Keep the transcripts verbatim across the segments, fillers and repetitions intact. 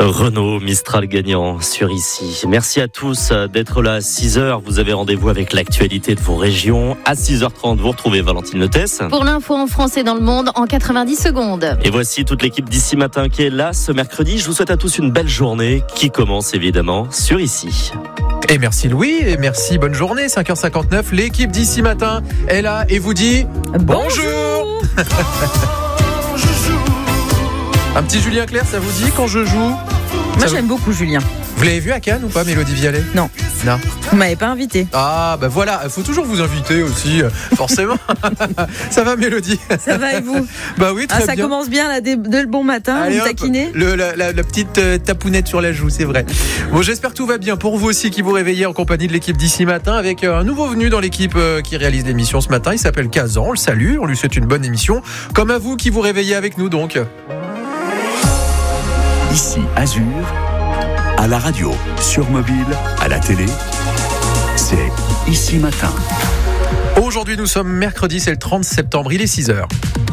Renault Mistral gagnant sur Ici. Merci à tous d'être là à six heures. Vous avez rendez-vous avec l'actualité de vos régions. À six heures trente, vous retrouvez Valentine Lotès. Pour l'info en France et dans le monde en quatre-vingt-dix secondes. Et voici toute l'équipe d'Ici Matin qui est là ce mercredi. Je vous souhaite à tous une belle journée qui commence évidemment sur Ici. Et merci Louis, et merci, bonne journée, cinq heures cinquante-neuf. L'équipe d'Ici Matin est là et vous dit bonjour. Un petit Julien Clerc, ça vous dit quand je joue? Moi, j'aime beaucoup Julien. Vous l'avez vu à Cannes ou pas, Mélodie Vialet? Non. Non. Vous m'avez pas invité. Ah, bah voilà, il faut toujours vous inviter aussi, forcément. Ça va, Mélodie? Ça va et vous? Bah oui, très ah, ça bien. Ça commence bien là, dès, dès le bon matin, Allez, vous me taquinez. Le, la, la, la petite euh, tapounette sur la joue, c'est vrai. Bon, j'espère que tout va bien pour vous aussi qui vous réveillez en compagnie de l'équipe d'Ici Matin avec euh, un nouveau venu dans l'équipe euh, qui réalise l'émission ce matin. Il s'appelle Kazan, on le salue, on lui souhaite une bonne émission. Comme à vous qui vous réveillez avec nous donc. Ici Azur, à la radio, sur mobile, à la télé, c'est Ici Matin. Aujourd'hui nous sommes mercredi, c'est le trente septembre, il est six heures.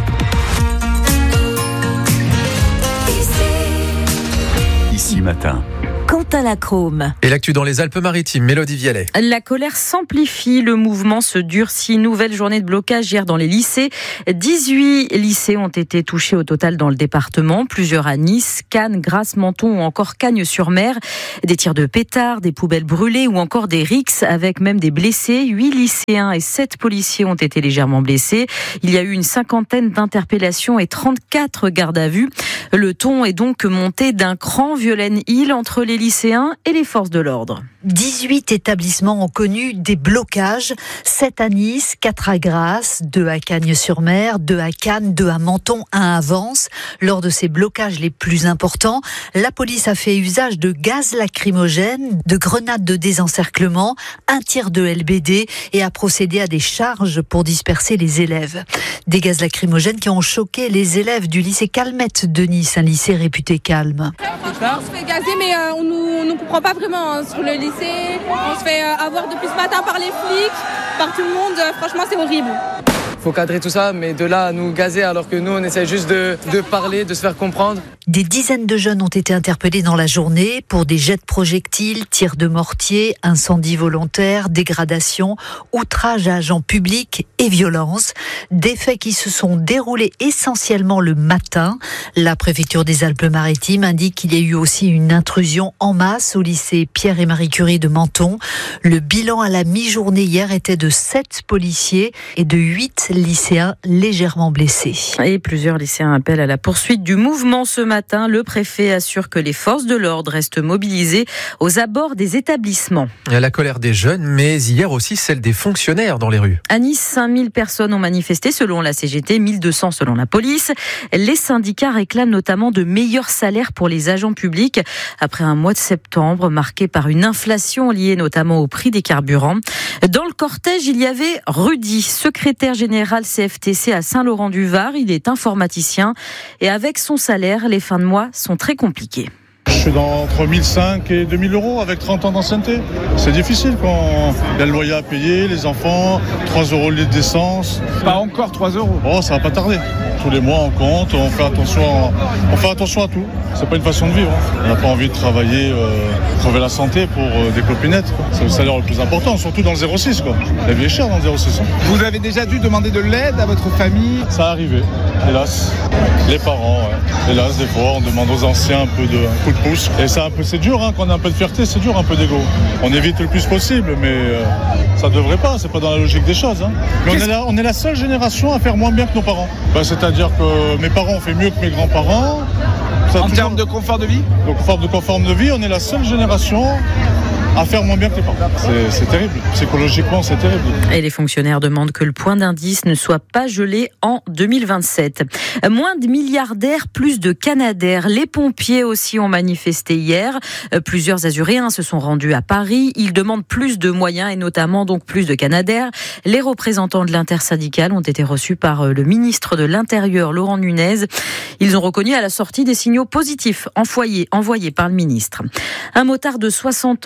Ici Matin. Quentin Lacrome. Et l'actu dans les Alpes-Maritimes, Mélodie Vialet. La colère s'amplifie, le mouvement se durcit. Nouvelle journée de blocage hier dans les lycées. dix-huit lycées ont été touchés au total dans le département. Plusieurs à Nice, Cannes, Grasse, Menton ou encore Cagnes-sur-Mer. Des tirs de pétards, des poubelles brûlées ou encore des rixes avec même des blessés. Huit lycéens et sept policiers ont été légèrement blessés. Il y a eu une cinquantaine d'interpellations et trente-quatre gardes à vue. Le ton est donc monté d'un cran. Violaine Hill entre les lycéens et les forces de l'ordre. dix-huit établissements ont connu des blocages, sept à Nice, quatre à Grasse, deux à Cagnes-sur-Mer, deux à Cannes, deux à Menton, un à Vence. Lors de ces blocages les plus importants, la police a fait usage de gaz lacrymogène, de grenades de désencerclement, un tir de L B D et a procédé à des charges pour disperser les élèves. Des gaz lacrymogènes qui ont choqué les élèves du lycée Calmette de Nice, un lycée réputé calme. Franchement, on se fait gazer, mais euh, on nous, ne comprend pas vraiment hein, sur le lycée. On se fait euh, avoir depuis ce matin par les flics, par tout le monde. Euh, franchement, c'est horrible. Faut cadrer tout ça, mais de là à nous gazer alors que nous on essaie juste de, de parler, de se faire comprendre. Des dizaines de jeunes ont été interpellés dans la journée pour des jets de projectiles, tirs de mortier, incendies volontaires, dégradation, outrage à agents publics et violence. Des faits qui se sont déroulés essentiellement le matin. La préfecture des Alpes-Maritimes indique qu'il y a eu aussi une intrusion en masse au lycée Pierre et Marie Curie de Menton. Le bilan à la mi-journée hier était de sept policiers et de huit lycéens légèrement blessés. Et plusieurs lycéens appellent à la poursuite du mouvement ce matin. Le préfet assure que les forces de l'ordre restent mobilisées aux abords des établissements. La colère des jeunes, mais hier aussi celle des fonctionnaires dans les rues. À Nice, cinq mille personnes ont manifesté selon la C G T, mille deux cents selon la police. Les syndicats réclament notamment de meilleurs salaires pour les agents publics après un mois de septembre marqué par une inflation liée notamment au prix des carburants. Dans le cortège, il y avait Rudy, secrétaire général C F T C à Saint-Laurent-du-Var. Il est informaticien et avec son salaire, les fins de mois sont très compliquées. Je suis dans entre mille cinq et deux mille euros avec trente ans d'ancienneté. C'est difficile quand il y a le loyer à payer, les enfants, trois euros le litre d'essence. Pas encore trois euros. Oh, ça va pas tarder. Tous les mois, on compte, on fait attention, on fait attention à tout. C'est pas une façon de vivre. On n'a pas envie de travailler, euh, crever la santé pour euh, des copinettes. Quoi. C'est le salaire le plus important, surtout dans le zéro six. Quoi. La vie est chère dans le zéro six. Hein. Vous avez déjà dû demander de l'aide à votre famille? Ça a arrivé, hélas. Les parents, ouais. Hélas, des fois, on demande aux anciens un peu de un coup de pouce. Et c'est un peu, c'est dur, hein, quand on a un peu de fierté, c'est dur, un peu d'ego. On évite le plus possible, mais euh, ça devrait pas, c'est pas dans la logique des choses. Hein. Mais on est, la, on est la seule génération à faire moins bien que nos parents. Ben, c'est-à-dire que mes parents ont fait mieux que mes grands-parents. Ça en toujours... termes de confort de vie? Donc, confort de confort de vie, on est la seule génération à faire moins bien que les parents. C'est, c'est terrible. Psychologiquement, c'est terrible. Et les fonctionnaires demandent que le point d'indice ne soit pas gelé en deux mille vingt-sept. Moins de milliardaires, plus de canadaires. Les pompiers aussi ont manifesté hier. Plusieurs Azuréens se sont rendus à Paris. Ils demandent plus de moyens et notamment donc plus de canadaires. Les représentants de l'intersyndicale ont été reçus par le ministre de l'Intérieur, Laurent Nunez. Ils ont reconnu à la sortie des signaux positifs envoyés, envoyés par le ministre. Un motard de soixante ans est mort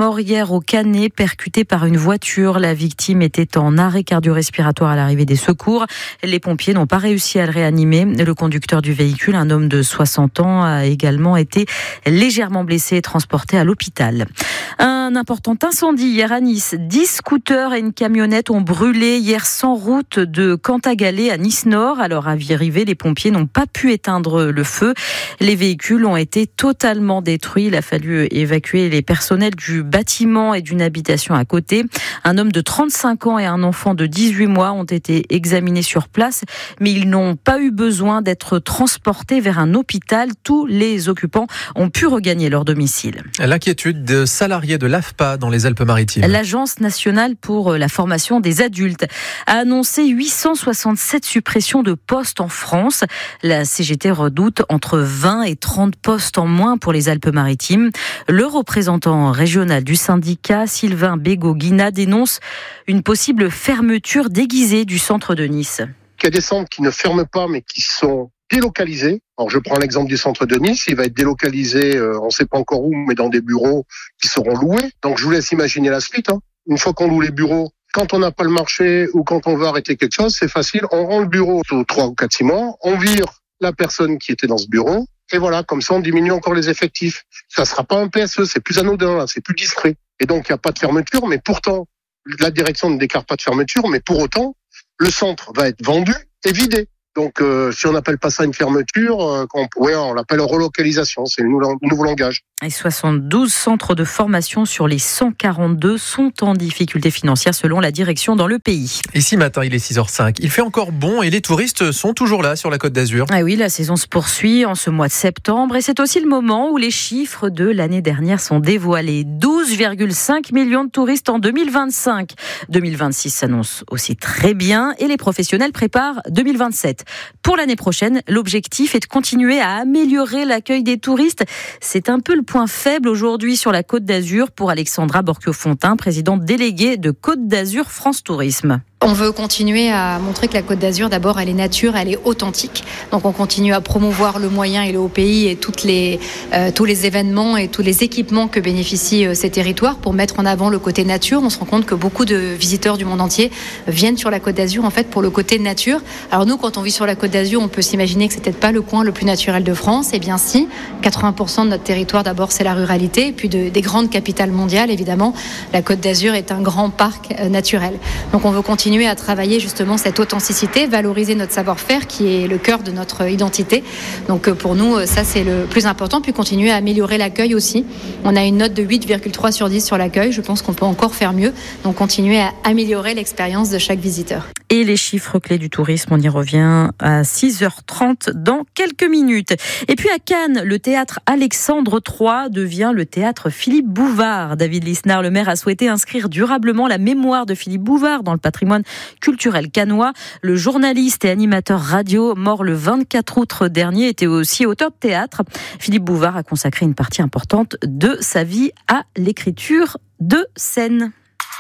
mort hier au Canet, percuté par une voiture. La victime était en arrêt cardio-respiratoire à l'arrivée des secours. Les pompiers n'ont pas réussi à le réanimer. Le conducteur du véhicule, un homme de soixante ans, a également été légèrement blessé et transporté à l'hôpital. Un important incendie hier à Nice. dix scooters et une camionnette ont brûlé hier sans route de Cantagalès à Nice-Nord. À leur arrivée, les pompiers n'ont pas pu éteindre le feu. Les véhicules ont été totalement détruits. Il a fallu évacuer les personnels du bâtiment et d'une habitation à côté. Un homme de trente-cinq ans et un enfant de dix-huit mois ont été examinés sur place, mais ils n'ont pas eu besoin d'être transportés vers un hôpital. Tous les occupants ont pu regagner leur domicile. L'inquiétude de salariés de l'A F P A dans les Alpes-Maritimes. L'Agence nationale pour la formation des adultes a annoncé huit cent soixante-sept suppressions de postes en France. La C G T redoute entre vingt et trente postes en moins pour les Alpes-Maritimes. Le représentant régional du syndicat, Sylvain Bégaud-Guinat, dénonce une possible fermeture déguisée du centre de Nice. Il y a des centres qui ne ferment pas mais qui sont délocalisés. Alors je prends l'exemple du centre de Nice, il va être délocalisé, euh, on ne sait pas encore où, mais dans des bureaux qui seront loués. Donc je vous laisse imaginer la suite. Hein. Une fois qu'on loue les bureaux, quand on n'a pas le marché ou quand on veut arrêter quelque chose, c'est facile, on rend le bureau aux trois ou quatre, six mois, on vire la personne qui était dans ce bureau, et voilà, comme ça on diminue encore les effectifs. Ça ne sera pas un P S E, c'est plus anodin, là, c'est plus discret. Et donc il n'y a pas de fermeture, mais pourtant, la direction ne déclare pas de fermeture, mais pour autant, le centre va être vendu et vidé. Donc, euh, si on n'appelle pas ça une fermeture, euh, on, ouais, on l'appelle relocalisation, c'est le nouveau, nouveau langage. Et soixante-douze centres de formation sur les cent quarante-deux sont en difficulté financière selon la direction dans le pays. Ici matin, il est six heures cinq. Il fait encore bon et les touristes sont toujours là sur la Côte d'Azur. Ah oui, la saison se poursuit en ce mois de septembre et c'est aussi le moment où les chiffres de l'année dernière sont dévoilés. douze virgule cinq millions de touristes en deux mille vingt-cinq. deux mille vingt-six s'annonce aussi très bien et les professionnels préparent deux mille vingt-sept. Pour l'année prochaine, l'objectif est de continuer à améliorer l'accueil des touristes. C'est un peu le point faible aujourd'hui sur la Côte d'Azur pour Alexandra Borchio-Fontin, présidente déléguée de Côte d'Azur France Tourisme. On veut continuer à montrer que la Côte d'Azur, d'abord, elle est nature, elle est authentique. Donc, on continue à promouvoir le moyen et le haut pays et toutes les, euh, tous les événements et tous les équipements que bénéficient euh, ces territoires pour mettre en avant le côté nature. On se rend compte que beaucoup de visiteurs du monde entier viennent sur la Côte d'Azur, en fait, pour le côté nature. Alors, nous, quand on vit sur la Côte d'Azur, on peut s'imaginer que c'est peut-être pas le coin le plus naturel de France. Eh bien, si. quatre-vingts pour cent de notre territoire, d'abord, c'est la ruralité. Et puis, de, des grandes capitales mondiales, évidemment, la Côte d'Azur est un grand parc euh, naturel. Donc, on veut continuer à travailler justement cette authenticité, valoriser notre savoir-faire qui est le cœur de notre identité. Donc pour nous, ça c'est le plus important. Puis continuer à améliorer l'accueil aussi. On a une note de huit virgule trois sur dix sur l'accueil. Je pense qu'on peut encore faire mieux. Donc continuer à améliorer l'expérience de chaque visiteur. Et les chiffres clés du tourisme, on y revient à six heures trente dans quelques minutes. Et puis à Cannes, le théâtre Alexandre trois devient le théâtre Philippe Bouvard. David Lisnard, le maire, a souhaité inscrire durablement la mémoire de Philippe Bouvard dans le patrimoine culturel cannois. Le journaliste et animateur radio, mort le vingt-quatre août dernier, était aussi auteur de théâtre. Philippe Bouvard a consacré une partie importante de sa vie à l'écriture de scène.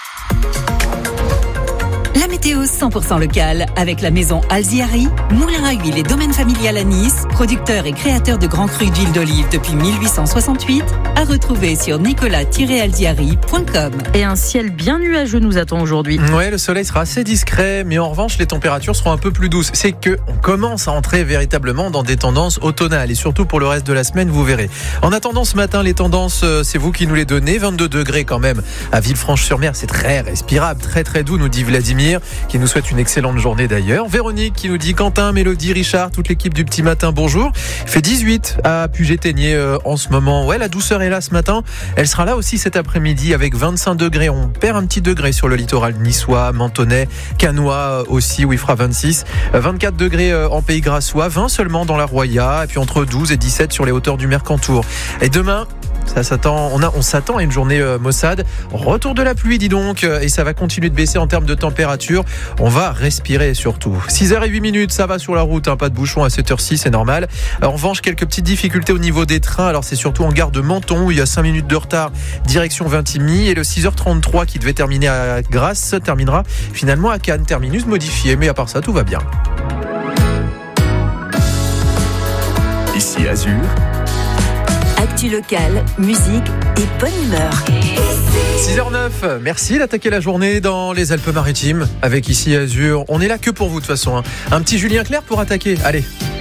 La météo cent pour cent locale avec la maison Alziari, moulin à huile et domaine familial à Nice, producteur et créateur de grands crus d'huile d'olive depuis mille huit cent soixante-huit, à retrouver sur nicolas tiret alziari point com. Et un ciel bien nuageux nous attend aujourd'hui. Ouais, le soleil sera assez discret, mais en revanche, les températures seront un peu plus douces. C'est que on commence à entrer véritablement dans des tendances automnales et surtout pour le reste de la semaine, vous verrez. En attendant ce matin, les tendances, c'est vous qui nous les donnez. vingt-deux degrés quand même à Villefranche-sur-Mer, c'est très respirable, très très doux, nous dit Vladimir, qui nous souhaite une excellente journée d'ailleurs. Véronique qui nous dit Quentin, Mélodie, Richard, toute l'équipe du Petit Matin, bonjour. Il fait dix-huit à Puget-Théniers euh, en ce moment. Ouais, la douceur est là ce matin. Elle sera là aussi cet après-midi avec vingt-cinq degrés. On perd un petit degré sur le littoral niçois, mentonais, cannois aussi où il fera vingt-six. vingt-quatre degrés en Pays Grassois, vingt seulement dans la Roya, et puis entre douze et dix-sept sur les hauteurs du Mercantour. Et demain, ça s'attend, on, a, on s'attend à une journée euh, maussade. Retour de la pluie, dis donc, euh, et ça va continuer de baisser en termes de température. On va respirer surtout. six heures huit minutes, ça va sur la route, hein, pas de bouchon à sept heures six, c'est normal. En revanche, quelques petites difficultés au niveau des trains. Alors c'est surtout en gare de Menton où il y a cinq minutes de retard, direction Vintimille. Et le six heures trente-trois qui devait terminer à Grasse terminera finalement à Cannes, terminus modifié. Mais à part ça, tout va bien. Ici Azur. Actu locale, musique et bonne humeur. six heures neuf, merci d'attaquer la journée dans les Alpes-Maritimes avec ici Azur. On est là que pour vous de toute façon. Hein. Un petit Julien Clerc pour attaquer. Allez.